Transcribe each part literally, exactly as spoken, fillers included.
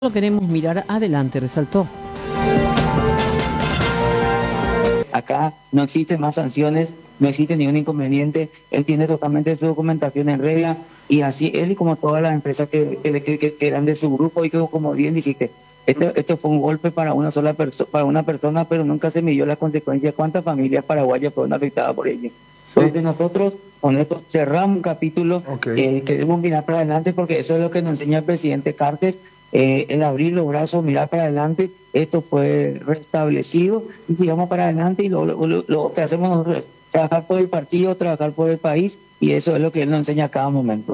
Solo queremos mirar adelante, resaltó. Acá no existen más sanciones, no existe ningún inconveniente, él tiene totalmente su documentación en regla y así él y como todas las empresas que, que, que, que eran de su grupo y que como bien dijiste, esto, esto fue un golpe para una sola persona, para una persona, pero nunca se midió la consecuencia. ¿Cuántas familias paraguayas fueron afectadas por ello? Entonces nosotros con esto cerramos un capítulo, okay. eh, queremos mirar para adelante porque eso es lo que nos enseña el presidente Cartes. Eh, el abrir los brazos, mirar para adelante, esto fue restablecido y sigamos para adelante y lo, lo, lo que hacemos nosotros es trabajar por el partido, trabajar por el país y eso es lo que él nos enseña a cada momento.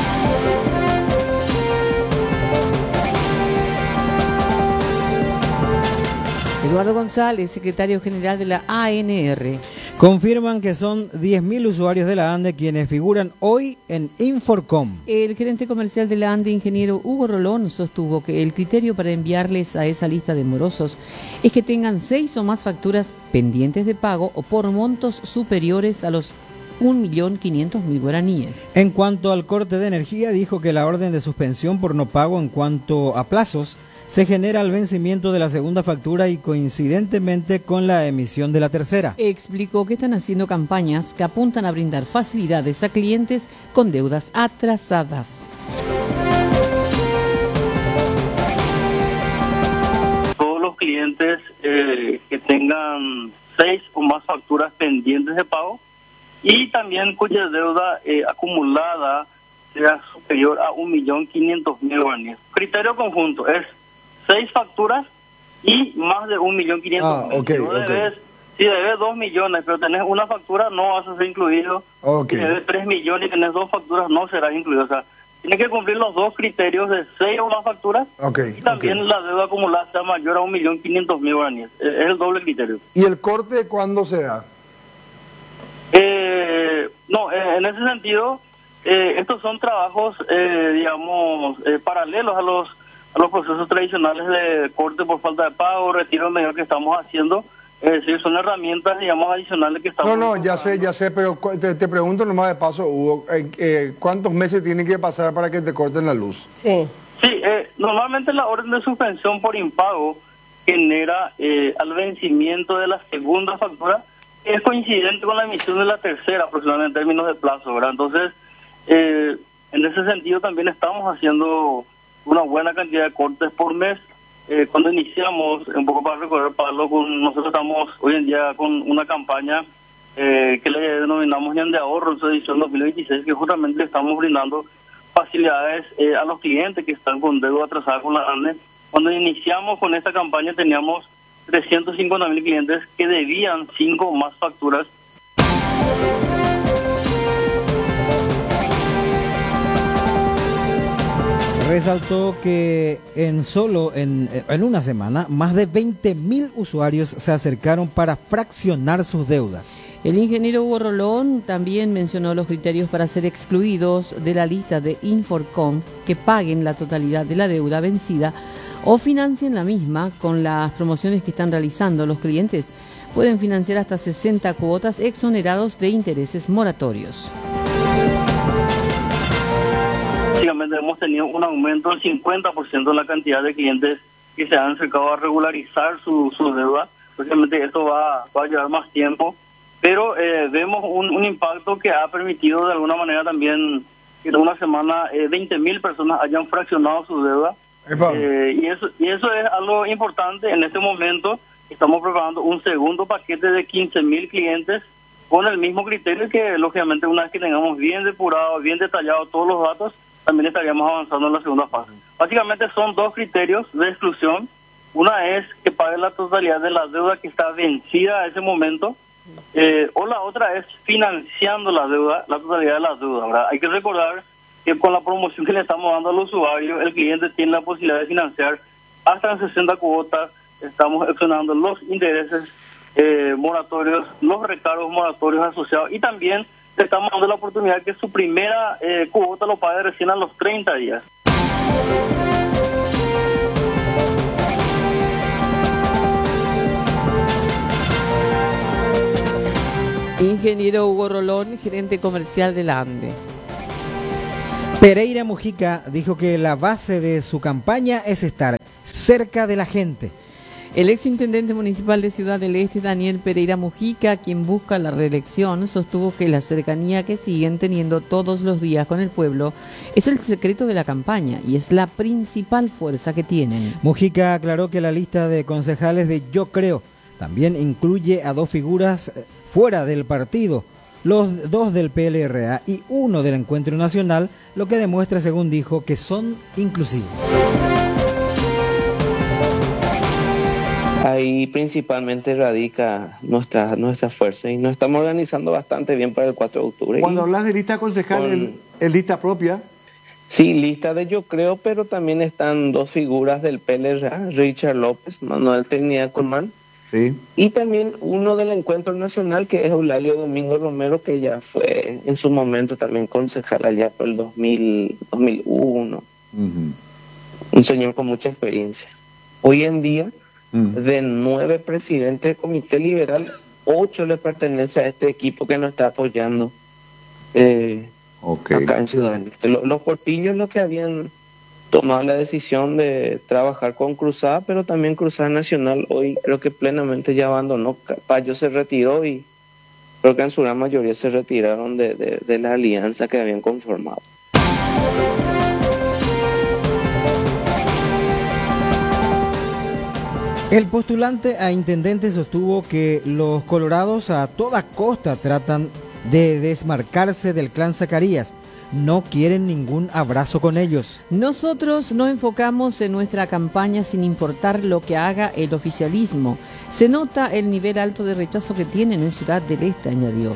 Eduardo González, secretario general de la A N R. Confirman que son diez mil usuarios de la ANDE quienes figuran hoy en Inforcom. El gerente comercial de la ANDE, ingeniero Hugo Rolón, sostuvo que el criterio para enviarles a esa lista de morosos es que tengan seis o más facturas pendientes de pago o por montos superiores a los un millón quinientos mil guaraníes. En cuanto al corte de energía, dijo que la orden de suspensión por no pago en cuanto a plazos se genera al vencimiento de la segunda factura y coincidentemente con la emisión de la tercera. Explicó que están haciendo campañas que apuntan a brindar facilidades a clientes con deudas atrasadas. Todos los clientes eh, que tengan seis o más facturas pendientes de pago y también cuya deuda eh, acumulada sea superior a un millón quinientos mil guaraníes. Criterio conjunto es seis facturas y más de un millón quinientos mil. Ah, okay, si, okay. debes, si debes dos millones, pero tenés una factura, no vas a ser incluido. Okay. Si debes tres millones y tenés dos facturas, no serás incluido. O sea, tienes que cumplir los dos criterios de seis o más facturas okay, y también okay. la deuda acumulada sea mayor a un millón quinientos mil guaraníes. Es el doble criterio. ¿Y el corte cuándo se da? Eh, no, eh, en ese sentido, eh, estos son trabajos, eh, digamos, eh, paralelos a los a los procesos tradicionales de corte por falta de pago, retiro medio que estamos haciendo. Es decir, son herramientas, digamos, adicionales que estamos... No, no, ya sé, ya sé, pero te, te pregunto nomás de paso, Hugo, eh, eh, ¿cuántos meses tienen que pasar para que te corten la luz? Sí. Sí, eh, normalmente la orden de suspensión por impago genera eh, al vencimiento de la segunda factura, que es coincidente con la emisión de la tercera, aproximadamente en términos de plazo, ¿verdad? Entonces, eh, en ese sentido también estamos haciendo una buena cantidad de cortes por mes. Eh, cuando iniciamos, un poco para recorrer Pablo, con, nosotros estamos hoy en día con una campaña eh, que le denominamos Ñan de Ahorro en su edición dos mil veintiséis, que justamente estamos brindando facilidades eh, a los clientes que están con deuda atrasada con la ANDE. Cuando iniciamos con esta campaña teníamos trescientos cincuenta mil clientes que debían cinco o más facturas. Resaltó que en solo en, en una semana más de veinte mil usuarios se acercaron para fraccionar sus deudas. El ingeniero Hugo Rolón también mencionó los criterios para ser excluidos de la lista de Inforcom que paguen la totalidad de la deuda vencida o financien la misma con las promociones que están realizando. Los clientes pueden financiar hasta sesenta cuotas exonerados de intereses moratorios. Hemos tenido un aumento del cincuenta por ciento en la cantidad de clientes que se han acercado a regularizar su, su deuda. Obviamente esto va, va a llevar más tiempo, pero eh, vemos un, un impacto que ha permitido de alguna manera también que en una semana eh, veinte mil personas hayan fraccionado su deuda. Eh, y, eso, y eso es algo importante. En este momento estamos preparando un segundo paquete de quince mil clientes con el mismo criterio que, lógicamente, una vez que tengamos bien depurado, bien detallado todos los datos, también estaríamos avanzando en la segunda fase. Básicamente son dos criterios de exclusión. Una es que pague la totalidad de la deuda que está vencida a ese momento, eh, o la otra es financiando la deuda, la totalidad de la deuda, ¿verdad? Hay que recordar que con la promoción que le estamos dando al usuario, el cliente tiene la posibilidad de financiar hasta en sesenta cuotas. Estamos exonando los intereses eh, moratorios, los recargos moratorios asociados y también le estamos dando la oportunidad que su primera eh, cuota lo pague recién a los treinta días. Ingeniero Hugo Rolón, gerente comercial de la ANDE. Pereira Mujica dijo que la base de su campaña es estar cerca de la gente. El exintendente municipal de Ciudad del Este, Daniel Pereira Mujica, quien busca la reelección, sostuvo que la cercanía que siguen teniendo todos los días con el pueblo es el secreto de la campaña y es la principal fuerza que tienen. Mujica aclaró que la lista de concejales de Yo Creo también incluye a dos figuras fuera del partido, los dos del P L R A y uno del Encuentro Nacional, lo que demuestra, según dijo, que son inclusivos. Ahí principalmente radica nuestra nuestra fuerza y nos estamos organizando bastante bien para el cuatro de octubre. Cuando y hablas de lista concejal, con, ¿es, ¿es lista propia? Sí, lista de Yo Creo, pero también están dos figuras del P L R A, Richard López, Manuel Trinidad Colmán, sí, y también uno del Encuentro Nacional, que es Eulalio Domingo Romero, que ya fue en su momento también concejal allá por el dos mil, dos mil uno. Uh-huh. Un señor con mucha experiencia. Hoy en día, de nueve presidentes del Comité Liberal, ocho le pertenece a este equipo que nos está apoyando eh, okay. acá en Ciudad del Este. Los, los portillos los que habían tomado la decisión de trabajar con Cruzada, pero también Cruzada Nacional, hoy creo que plenamente ya abandonó. Payo se retiró y creo que en su gran mayoría se retiraron de, de, de la alianza que habían conformado. El postulante a intendente sostuvo que los colorados a toda costa tratan de desmarcarse del clan Zacarías. No quieren ningún abrazo con ellos. Nosotros nos enfocamos en nuestra campaña sin importar lo que haga el oficialismo. Se nota el nivel alto de rechazo que tienen en Ciudad del Este, añadió.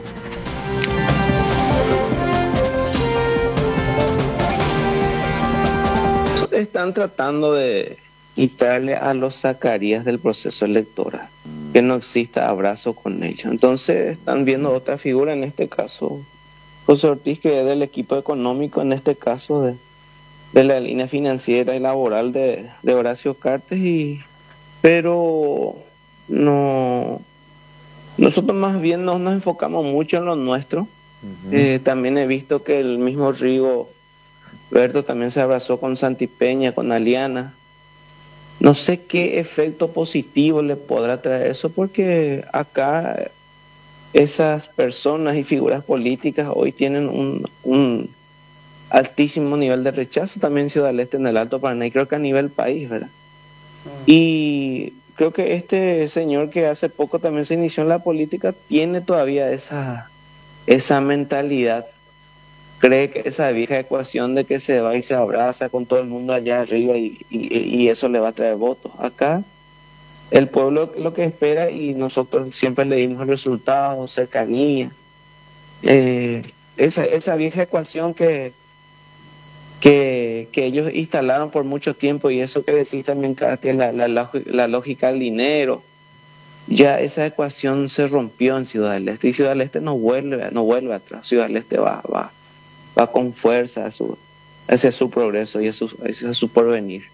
Están tratando de quitarle a los Zacarías del proceso electoral, que no exista abrazo con ellos. Entonces están viendo otra figura, en este caso José Ortiz, que es del equipo económico, en este caso de, de la línea financiera y laboral de, de Horacio Cartes, y pero no nosotros más bien no nos enfocamos mucho en lo nuestro. Uh-huh. Eh, también he visto que el mismo Rigo Berto también se abrazó con Santi Peña, con Aliana. No sé qué efecto positivo le podrá traer eso, porque acá esas personas y figuras políticas hoy tienen un, un altísimo nivel de rechazo, también en Ciudad del Este, en el Alto Paraná, y creo que a nivel país, ¿verdad? Mm. Y creo que este señor que hace poco también se inició en la política tiene todavía esa, esa mentalidad. Cree que esa vieja ecuación de que se va y se abraza con todo el mundo allá arriba y, y, y eso le va a traer votos. Acá el pueblo lo que espera, y nosotros siempre le dimos resultados, cercanía, eh, esa, esa vieja ecuación que, que, que ellos instalaron por mucho tiempo, y eso que decís también, que es la, la, la lógica del dinero, ya esa ecuación se rompió en Ciudad del Este, y Ciudad del Este no vuelve, no vuelve atrás. Ciudad del Este va, va va con fuerza a su, hacia su progreso y a su, hacia su porvenir.